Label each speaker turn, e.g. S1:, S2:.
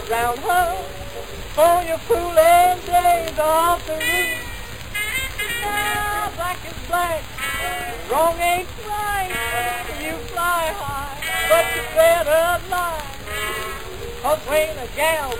S1: and round her for your fooling days off the roof. Now black is black, wrong ain't right. You fly high, but you better lie. 'Cause when a gal